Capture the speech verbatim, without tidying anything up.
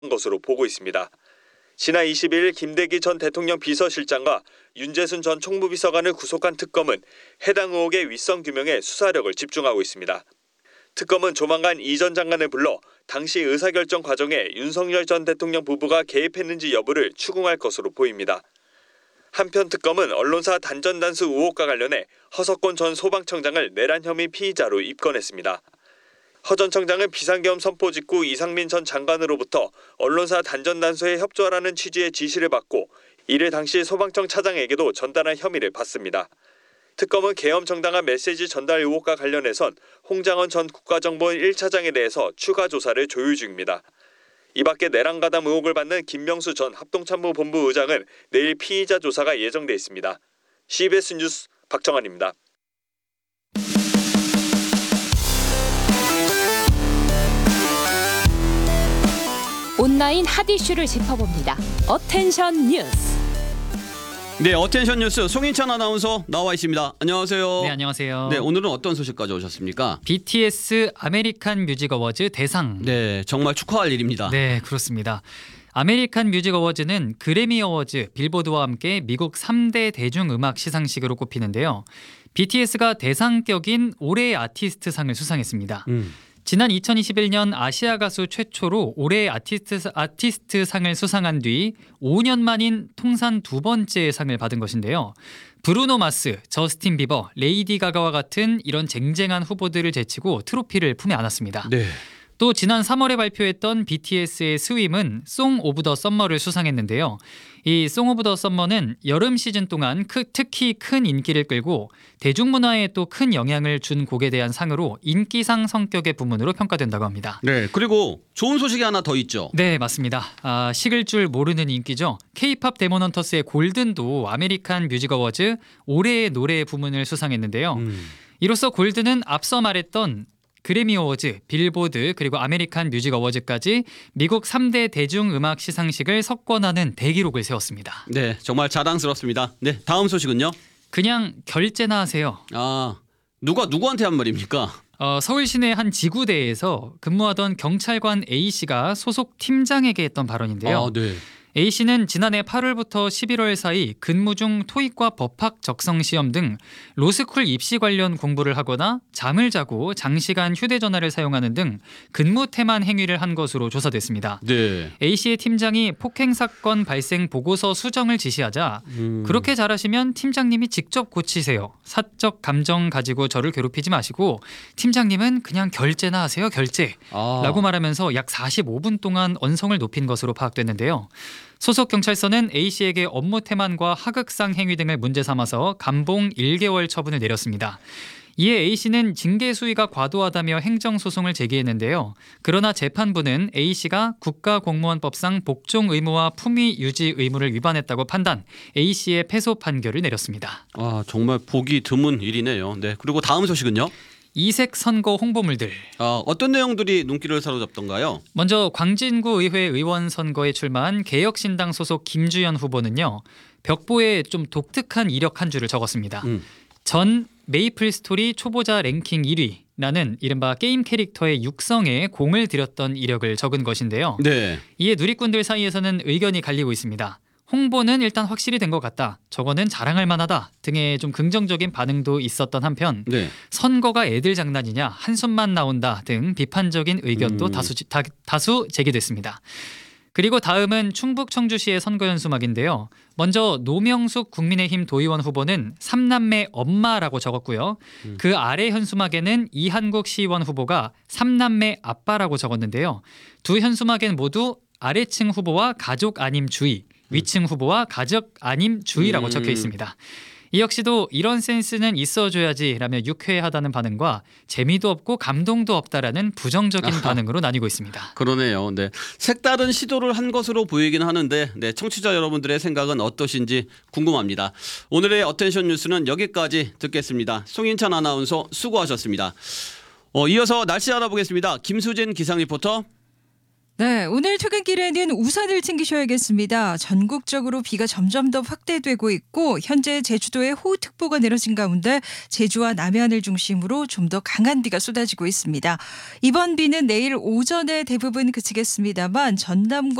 것으로 보고 있습니다. 지난 이십일 김대기 전 대통령 비서실장과 윤재순 전 총무비서관을 구속한 특검은 해당 의혹의 윗선 규명에 수사력을 집중하고 있습니다. 특검은 조만간 이 전 장관을 불러 당시 의사결정 과정에 윤석열 전 대통령 부부가 개입했는지 여부를 추궁할 것으로 보입니다. 한편 특검은 언론사 단전단수 의혹과 관련해 허석권 전 소방청장을 내란 혐의 피의자로 입건했습니다. 허 전 청장은 비상계엄 선포 직후 이상민 전 장관으로부터 언론사 단전단수에 협조하라는 취지의 지시를 받고 이를 당시 소방청 차장에게도 전달한 혐의를 받습니다. 특검은 계엄 정당한 메시지 전달 의혹과 관련해선 홍장원 전 국가정보원 일 차장에 대해서 추가 조사를 조율 중입니다. 이 밖에 내란 가담 의혹을 받는 김명수 전 합동참모본부 의장은 내일 피의자 조사가 예정돼 있습니다. 씨비에스 뉴스 박정환입니다. 온라인 핫 이슈를 짚어봅니다. 어텐션 뉴스. 네, 어텐션 뉴스 송인찬 아나운서 나와 있습니다. 안녕하세요. 네, 안녕하세요. 네, 오늘은 어떤 소식 가져오셨습니까? 비티에스 아메리칸 뮤직 어워즈 대상. 네, 정말 축하할 일입니다. 네, 그렇습니다. 아메리칸 뮤직 어워즈는 그래미 어워즈, 빌보드와 함께 미국 삼 대 대중음악 시상식으로 꼽히는데요. 비티에스가 대상격인 올해의 아티스트상을 수상했습니다. 음. 지난 이천이십일 년 아시아 가수 최초로 올해의 아티스트, 아티스트 상을 수상한 뒤 오 년 만인 통산 두 번째 상을 받은 것인데요. 브루노 마스, 저스틴 비버, 레이디 가가와 같은 이런 쟁쟁한 후보들을 제치고 트로피를 품에 안았습니다. 네. 또 지난 삼월에 발표했던 비티에스의 스윕은 송 오브 더 썸머를 수상했는데요. 이 송 오브 더 썸머는 여름 시즌 동안 크, 특히 큰 인기를 끌고 대중문화에 또 큰 영향을 준 곡에 대한 상으로 인기상 성격의 부문으로 평가된다고 합니다. 네, 그리고 좋은 소식이 하나 더 있죠. 네, 맞습니다. 아, 식을 줄 모르는 인기죠. K-팝 데모넌터스의 골든도 아메리칸 뮤직 어워즈 올해의 노래 부문을 수상했는데요. 음. 이로써 골든은 앞서 말했던 그래미 어워즈, 빌보드 그리고 아메리칸 뮤직 어워즈까지 미국 삼 대 대중음악 시상식을 석권하는 대기록을 세웠습니다. 네, 정말 자랑스럽습니다. 네, 다음 소식은요? 그냥 결제나 하세요. 아, 누가 누구한테 한 말입니까? 어, 서울 시내 한 지구대에서 근무하던 경찰관 A씨가 소속 팀장에게 했던 발언인데요. 아, 네. A씨는 지난해 팔월부터 십일월 사이 근무 중 토익과 법학 적성 시험 등 로스쿨 입시 관련 공부를 하거나 잠을 자고 장시간 휴대전화를 사용하는 등 근무 태만 행위를 한 것으로 조사됐습니다. 네. A씨의 팀장이 폭행 사건 발생 보고서 수정을 지시하자 음. 그렇게 잘하시면 팀장님이 직접 고치세요. 사적 감정 가지고 저를 괴롭히지 마시고 팀장님은 그냥 결제나 하세요. 결제. 아. 라고 말하면서 약 사십오 분 동안 언성을 높인 것으로 파악됐는데요. 소속 경찰서는 A씨에게 업무 태만과 하극상 행위 등을 문제 삼아서 감봉 일 개월 처분을 내렸습니다. 이에 A씨는 징계 수위가 과도하다며 행정소송을 제기했는데요. 그러나 재판부는 A씨가 국가공무원법상 복종 의무와 품위 유지 의무를 위반했다고 판단, A씨의 패소 판결을 내렸습니다. 아, 정말 보기 드문 일이네요. 네, 그리고 다음 소식은요? 이색 선거 홍보물들. 아, 어떤 내용들이 눈길을 사로잡던가요? 먼저 광진구 의회 의원 선거에 출마한 개혁신당 소속 김주연 후보는요. 벽보에 좀 독특한 이력 한 줄을 적었습니다. 음. 전 메이플 스토리 초보자 랭킹 일 위라는 이른바 게임 캐릭터의 육성에 공을 들였던 이력을 적은 것인데요. 네. 이에 누리꾼들 사이에서는 의견이 갈리고 있습니다. 홍보는 일단 확실히 된 것 같다. 저거는 자랑할 만하다. 등의 좀 긍정적인 반응도 있었던 한편 네. 선거가 애들 장난이냐 한숨만 나온다 등 비판적인 의견도 음. 다수, 다, 다수 제기됐습니다. 그리고 다음은 충북 청주시의 선거 현수막인데요. 먼저 노명숙 국민의힘 도의원 후보는 삼남매 엄마라고 적었고요. 음. 그 아래 현수막에는 이한국 시의원 후보가 삼남매 아빠라고 적었는데요. 두 현수막엔 모두 아래층 후보와 가족 아님 주의, 위층 후보와 가족 아님 주의라고 음. 적혀 있습니다. 이 역시도 이런 센스는 있어줘야지라며 유쾌하다는 반응과 재미도 없고 감동도 없다라는 부정적인 아하. 반응으로 나뉘고 있습니다. 그러네요. 네. 색다른 시도를 한 것으로 보이긴 하는데 네, 청취자 여러분들의 생각은 어떠신지 궁금합니다. 오늘의 어텐션 뉴스는 여기까지 듣겠습니다. 송인찬 아나운서 수고하셨습니다. 어, 이어서 날씨 알아보겠습니다. 김수진 기상 리포터. 네, 오늘 퇴근길에는 우산을 챙기셔야겠습니다. 전국적으로 비가 점점 더 확대되고 있고 현재 제주도에 호우특보가 내려진 가운데 제주와 남해안을 중심으로 좀 더 강한 비가 쏟아지고 있습니다. 이번 비는 내일 오전에 대부분 그치겠습니다만 전남과